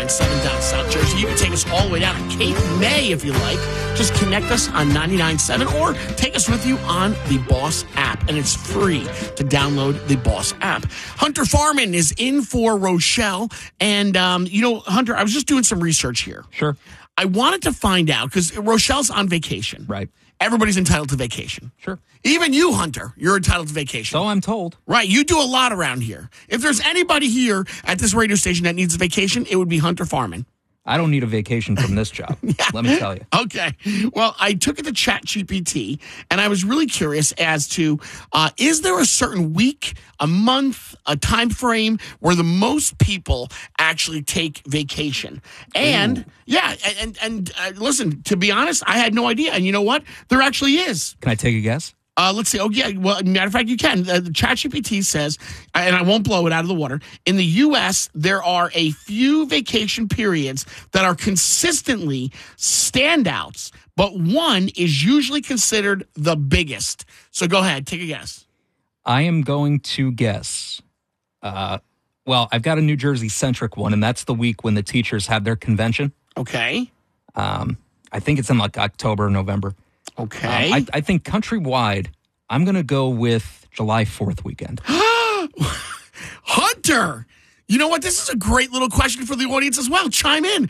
99.7 down South Jersey. You can take us all the way down to Cape May if you like. Just connect us on 99.7 or take us with you on the Boss app. And it's free to download the Boss app. Hunter Farman is in for Rochelle. And, Hunter, I was just doing some research here. Sure. I wanted to find out, because Rochelle's on vacation. Right. Everybody's entitled to vacation. Sure. Even you, Hunter, you're entitled to vacation. So I'm told. Right. You do a lot around here. If there's anybody here at this radio station that needs a vacation, it would be Hunter Farman. I don't need a vacation from this job. Let me tell you. Okay. Well, I took it to ChatGPT, and I was really curious as to, is there a certain week, a month, a time frame where the most people actually take vacation? And, listen, to be honest, I had no idea. And you know what? There actually is. Can I take a guess? Let's see. Oh, yeah. Well, matter of fact, you can. The ChatGPT says, and I won't blow it out of the water, in the U.S., there are a few vacation periods that are consistently standouts, but one is usually considered the biggest. So go ahead. Take a guess. I am going to guess. I've got a New Jersey-centric one, and that's the week when the teachers have their convention. Okay. I think it's in like October or November. Okay. I think countrywide, I'm going to go with July 4th weekend. Hunter, you know what? This is a great little question for the audience as well. Chime in.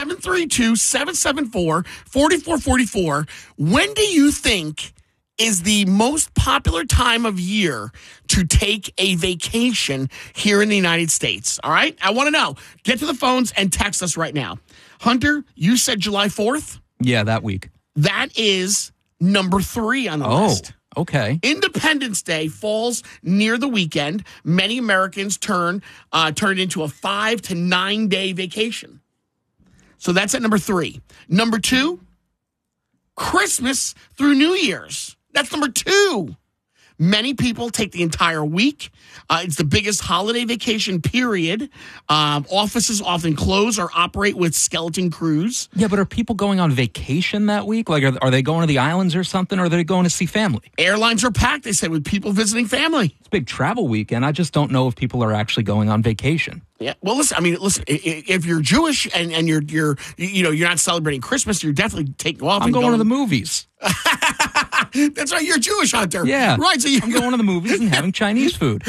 732-774-4444. When do you think is the most popular time of year to take a vacation here in the United States? All right? I want to know. Get to the phones and text us right now. Hunter, you said July 4th? Yeah, that week. That is number 3 on the list. Okay. Independence Day falls near the weekend. Many Americans turn it into a 5 to 9 day vacation. So that's at number 3. Number 2, Christmas through New Year's. That's number 2. Many people take the entire week. It's the biggest holiday vacation period. Offices often close or operate with skeleton crews. Yeah, but are people going on vacation that week? Like, are they going to the islands or something, or are they going to see family? Airlines are packed, they said, with people visiting family. It's a big travel weekend. I just don't know if people are actually going on vacation. Yeah, well, listen. If you're Jewish and you're not celebrating Christmas, you're definitely taking off. I'm going to the movies. That's right. You're Jewish, Hunter. Yeah. Right. So I'm going to the movies and having Chinese food.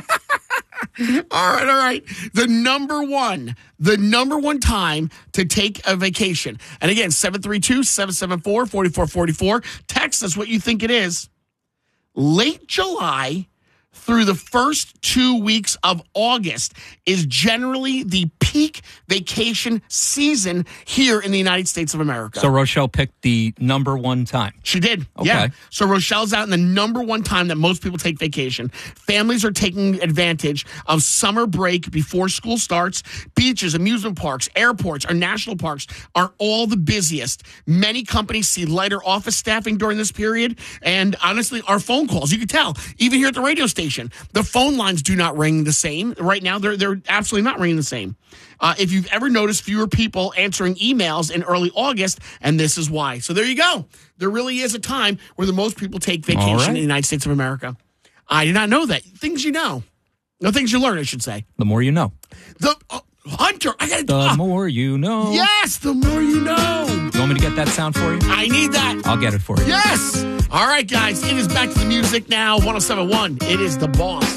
All right. The number one time to take a vacation. And again, 732-774-4444. Text us what you think it is. Late July through the first 2 weeks of August is generally the peak vacation season here in the United States of America. So Rochelle picked the number one time. She did. Okay. Yeah. So Rochelle's out in the number one time that most people take vacation. Families are taking advantage of summer break before school starts. Beaches, amusement parks, airports, our national parks are all the busiest. Many companies see lighter office staffing during this period. And honestly, our phone calls, you can tell, even here at the radio station, the phone lines do not ring the same. Right now, they're absolutely not ringing the same. If you've ever noticed fewer people answering emails in early August, and this is why. So there you go. There really is a time where the most people take vacation in the United States of America. I did not know that. Things you know. No, things you learn, I should say. The more you know. Hunter, I got to... The more you know. Yes, the more you know. You want me to get that sound for you? I need that. I'll get it for you. Yes. All right, guys. It is back to the music now. 107.1. It is The Boss.